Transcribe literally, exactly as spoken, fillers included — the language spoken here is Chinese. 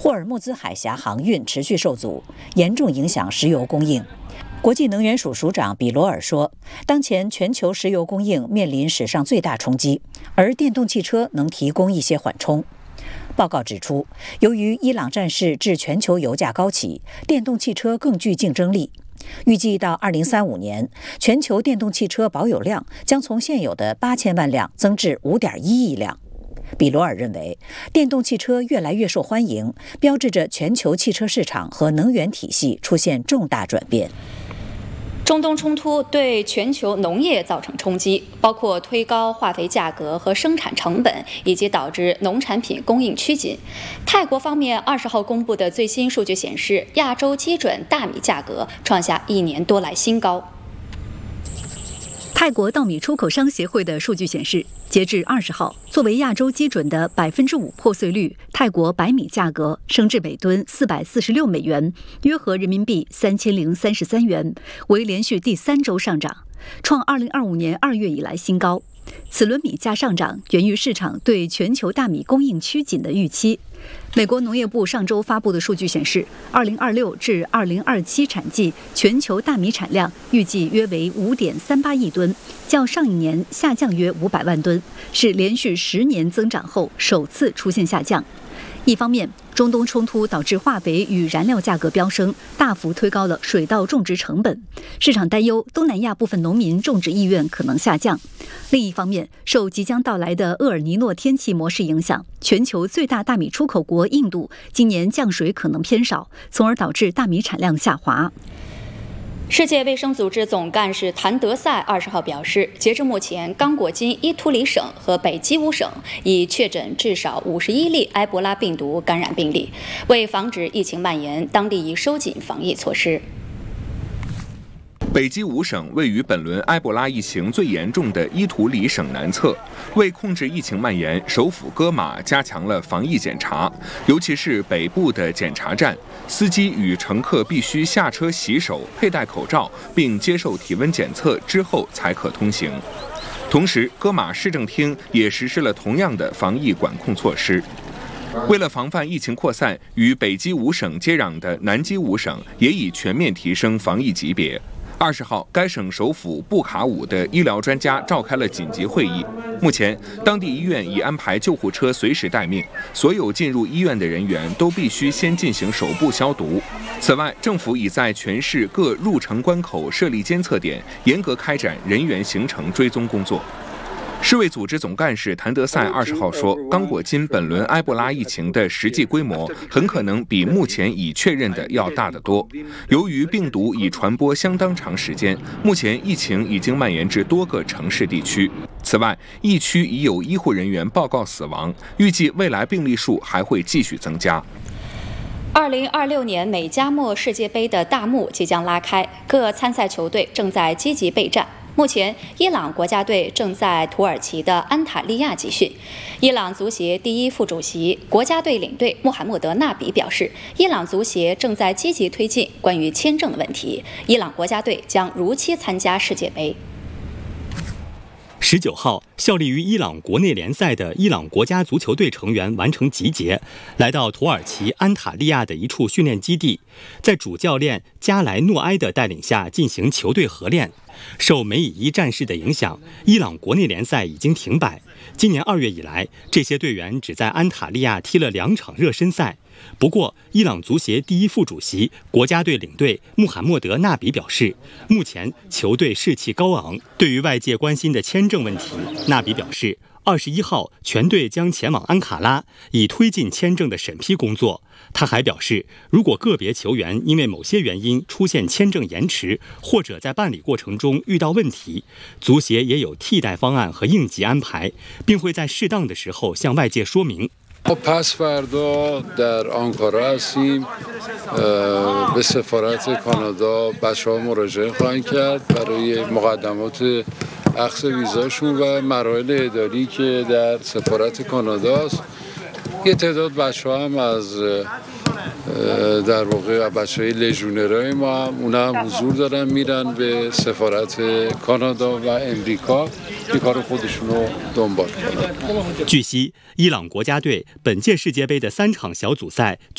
霍尔木兹海峡航运持续受阻，严重影响石油供应。国际能源署署长比罗尔说，当前全球石油供应面临史上最大冲击，而电动汽车能提供一些缓冲。报告指出，由于伊朗战事致全球油价高企，电动汽车更具竞争力。预计到二零三五年，全球电动汽车保有量将从现有的八千万辆增至五点一亿辆。比罗尔认为，电动汽车越来越受欢迎，标志着全球汽车市场和能源体系出现重大转变。 中东冲突对全球农业造成冲击，包括推高化肥价格和生产成本，以及导致农产品供应趋紧。泰国方面二十号公布的最新数据显示，亚洲基准大米价格创下一年多来新高。 泰国稻米出口商协会的数据显示，截至二十号，作为亚洲基准的百分之五破碎率，泰国白米价格升至每吨四百四十六美元，约合人民币三千零三十三元，为连续第三周上涨，创二零二五年二月以来新高。此轮米价上涨源于市场对全球大米供应趋紧的预期。美国农业部上周发布的数据显示，二零二六至二零二七产季全球大米产量预计约为五点三八亿吨，较上一年下降约五百万吨，是连续十年增长后首次出现下降。一方面，中东冲突导致化肥与燃料价格飙升，大幅推高了水稻种植成本，市场担忧东南亚部分农民种植意愿可能下降。另一方面，受即将到来的厄尔尼诺天气模式影响，全球最大大米出口国印度今年降水可能偏少，从而导致大米产量下滑。 世界卫生组织总干事谭德赛二十号表示，截至目前，刚果金伊图里省和北基乌省已确诊至少五十一例埃博拉病毒感染病例。为防止疫情蔓延，当地已收紧防疫措施。 北基乌省位于本轮埃博拉疫情最严重的伊图里省南侧，为控制疫情蔓延，首府戈马加强了防疫检查，尤其是北部的检查站，司机与乘客必须下车洗手、佩戴口罩，并接受体温检测之后才可通行。同时，戈马市政厅也实施了同样的防疫管控措施。为了防范疫情扩散，与北基乌省接壤的南基乌省也已全面提升防疫级别。二十号，该省首府布卡武的医疗专家召开了紧急会议。目前，当地医院已安排救护车随时待命，所有进入医院的人员都必须先进行手部消毒。此外，政府已在全市各入城关口设立监测点，严格开展人员行程追踪工作。世卫组织总干事谭德赛二十号说，刚果金本轮埃博拉疫情的实际规模很可能比目前已确认的要大得多。由于病毒已传播相当长时间，目前疫情已经蔓延至多个城市地区。此外，疫区已有医护人员报告死亡，预计未来病例数还会继续增加。 二零二六年美加墨世界杯的大幕即将拉开，各参赛球队正在积极备战。目前，伊朗国家队正在土耳其的安塔利亚集训。伊朗足协第一副主席、国家队领队穆罕默德·纳比表示，伊朗足协正在积极推进关于签证的问题，伊朗国家队将如期参加世界杯。 十九号，效力于伊朗国内联赛的伊朗国家足球队成员完成集结，来到土耳其安塔利亚的一处训练基地，在主教练加莱诺埃的带领下进行球队合练。受梅以伊战事的影响，伊朗国内联赛已经停摆。今年二月以来，这些队员只在安塔利亚踢了两场热身赛。不过，伊朗足协第一副主席、国家队领队穆罕默德·纳比表示，目前球队士气高昂。对于外界关心的签证问题，纳比表示，二十一号全队将前往安卡拉，以推进签证的审批工作。他还表示，如果个别球员因为某些原因出现签证延迟，或者在办理过程中遇到问题，足协也有替代方案和应急安排，并会在适当的时候向外界说明。 ما پس فردا در آنکارا هستیم به سفارت کانادا بچه‌ها مراجعه خواهند کرد برای مقدمات اخذ ویزاشون و مراحل اداری که در سفارت کاناداست. یه تعداد بچه‌ها هم از در واقع بچه‌های لژیونرهای ما هم اونا هم حضور دارن میرن به سفارت کانادا و امریکا که کار خودشون رو دنبال کنن. 据悉，伊朗国家队本届世界杯的三场小组赛